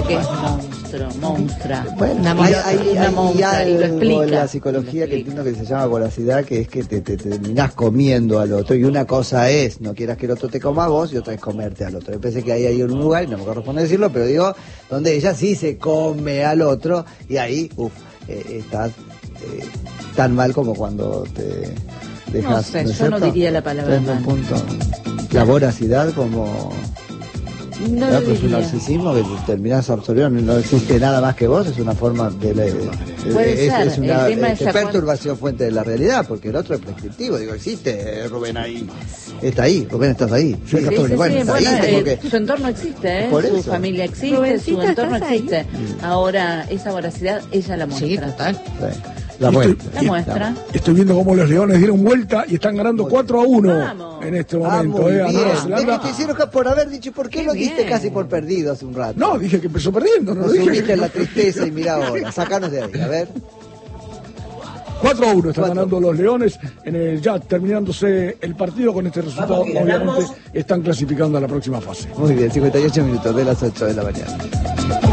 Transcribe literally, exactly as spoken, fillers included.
que es monstruo, monstrua. Bueno, una hay, monstrua, hay, una hay, monstrua, hay y lo algo explica. en la psicología que entiendo que se llama voracidad, que es que te, te, te terminás comiendo al otro. Y una cosa es, no quieras que el otro te coma a vos, y otra es comerte al otro. Yo pensé que ahí hay un lugar, y no me corresponde decirlo, pero digo, donde ella sí se come al otro, y ahí, uff, eh, estás eh, tan mal como cuando te dejas. No sé, ¿no yo es cierto? no diría la palabra En un mal. punto. La voracidad como... No Claro, lo pues un diría. narcisismo que terminás absorbiendo, no existe nada más que vos, es una forma de... de, de Puede es, ser, es una el tema eh, es a cuán- perturbación fuente de la realidad, porque el otro es prescriptivo, digo, existe, Rubén ahí, está ahí, Rubén estás ahí, Sí, sí, sí, bueno, sí, está bueno, ahí, tengo eh, que... su entorno existe, ¿eh? Por Su eso. familia existe, Rubensito, su entorno ¿estás ahí? existe. Ahora, esa voracidad, ella la muestra. Sí, total. Sí, la Y muestra. La muestra. Estoy viendo cómo los Leones dieron vuelta y están ganando cuatro a uno Vamos. en este Ah, momento. muy eh, a Nueva bien. Zelanda. ¿Ves que te hicieron ca- por haber dicho, ¿por qué, Qué lo diste bien. casi por perdido hace un rato? No, dije que empezó perdiendo. No Nos lo dije. subiste en la tristeza y mira ahora, sacanos de ahí, a ver. cuatro a uno están Cuatro. ganando los Leones. En el, ya terminándose el partido con este resultado, obviamente están clasificando a la próxima fase. Muy bien, cincuenta y ocho minutos de las ocho de la mañana.